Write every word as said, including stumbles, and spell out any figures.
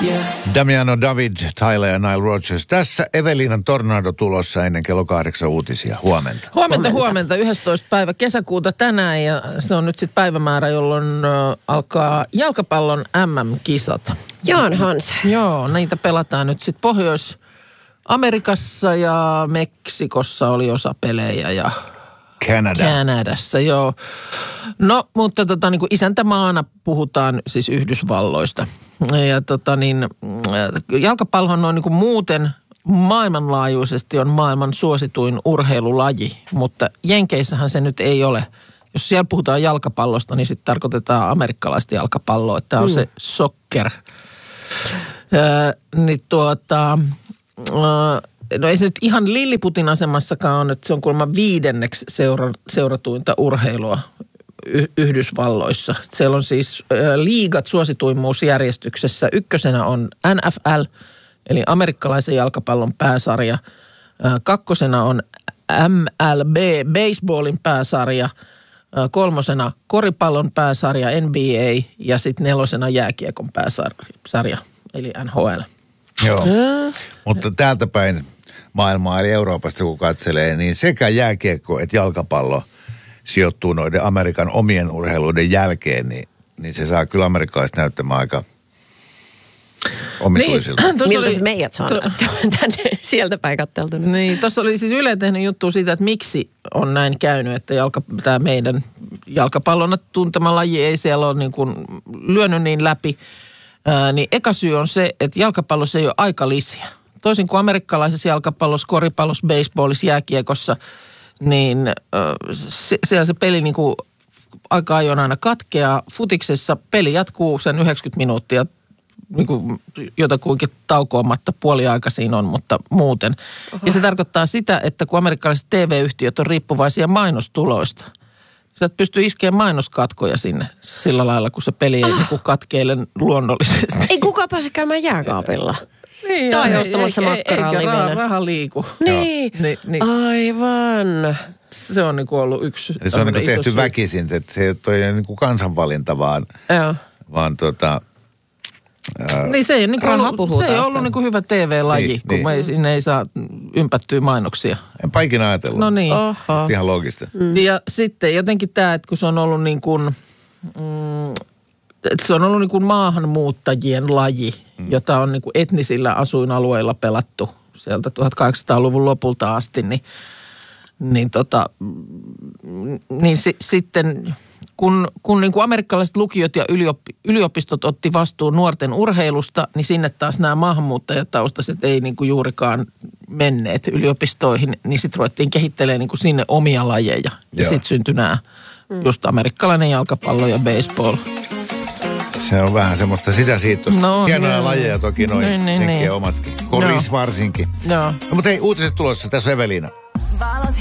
Yeah. Damiano David, Tyler ja Nile Rodgers. Tässä Eveliinan tornado tulossa ennen kello kahdeksan uutisia. Huomenta. Huomenta, huomenta. yhdestoista päivä kesäkuuta tänään ja se on nyt sitten päivämäärä, jolloin äh, alkaa jalkapallon äm äm-kisat. Jaan Hans. Joo, niitä pelataan nyt sitten Pohjois-Amerikassa ja Meksikossa oli osa pelejä ja Kanada. Kanadassa, joo. No, mutta tota niin kuin isäntämaana puhutaan siis Yhdysvalloista. Ja tota niin, jalkapallohan on niin kuin muuten maailmanlaajuisesti on maailman suosituin urheilulaji, mutta Jenkeissähän se nyt ei ole. Jos siellä puhutaan jalkapallosta, niin sitten tarkoitetaan amerikkalaista jalkapalloa, että tämä on mm. se soccer. Äh, niin tuota... Äh, No ei se nyt ihan Lilliputin asemassakaan on, että se on kuulemma viidenneksi seura, seuratuinta urheilua y- Yhdysvalloissa. Siellä on siis ä, liigat suosituimmuusjärjestyksessä. Ykkösenä on N F L, eli amerikkalaisen jalkapallon pääsarja. Ä, kakkosena on M L B, baseballin pääsarja. Ä, kolmosena koripallon pääsarja, N B A, ja sitten nelosena jääkiekon pääsarja, eli N H L. Joo, äh. mutta täältä päin maailmaa eli Euroopasta kun katselee, niin sekä jääkiekko että jalkapallo sijoittuu noiden Amerikan omien urheiluiden jälkeen, niin, niin se saa kyllä amerikkalaiset näyttämään aika omituisilta. Niin, miltä oli, se meidät saa to, tänne sieltä päin katteltuna. Niin, tuossa oli siis Yle tehnyt juttu siitä, että miksi on näin käynyt, että jalka, tämä meidän jalkapallona tuntema laji ei siellä ole niin kuin lyönyt niin läpi. Ää, niin eka syy on se, että jalkapallossa ei ole aikalisiä. Toisin kuin amerikkalaisessa jalkapallossa, koripallossa, baseballissa, jääkiekossa, niin äh, se, siellä se peli niin kuin aika ajoin aina katkeaa. Futiksessa peli jatkuu sen yhdeksänkymmentä minuuttia, niin kuin jotakuinkin taukoamatta puoliaika siinä on, mutta muuten. Oho. Ja se tarkoittaa sitä, että kun amerikkalaiset T V-yhtiöt on riippuvaisia mainostuloista, sä et pysty iskeemään mainoskatkoja sinne sillä lailla, kun se peli ei ah. niin katkeile luonnollisesti. Ei kukaan pääse käymään jääkaapilla. Niin, tai ostamassa makkaraa livenä. Eikä raha, raha liiku. Niin. Ni, niin. Aivan. Se on niinku ollut yksi. Ja se on niinku tehty syy. Väkisin, että se ei ole niinku kansanvalinta, vaan, Joo. vaan tota... Ää, niin se ei, niinku ollut, se ei ollut niinku hyvä T V-laji, niin, kun niin. Me ei, sinne ei saa ympättyä mainoksia. Enpä ikinä ajatellut. No niin. Oho. Ihan loogista. Mm. Ja sitten jotenkin tämä, että kun se on ollut niin kuin, mm, että se on ollut niin kuin maahanmuuttajien laji, mm. jota on niin kuin etnisillä asuinalueilla pelattu sieltä tuhatkahdeksansataaluvun lopulta asti, niin, niin, tota, niin si, sitten kun, kun niin kuin amerikkalaiset lukiot ja yliopistot otti vastuun nuorten urheilusta, niin sinne taas nämä maahanmuuttajataustaiset ei niin kuin juurikaan menneet yliopistoihin, niin sitten ruvettiin kehittelemään niin kuin sinne omia lajeja. Ja sitten syntyi nämä just amerikkalainen jalkapallo ja baseball. Se on vähän semmoista sisäsiittoista. No, hienoja niin. lajeja toki noin niin, niin, tekee niin. omatkin. Koris no. varsinkin. Joo. No, mutta hei, uutiset tulossa. Tässä on Eveliina.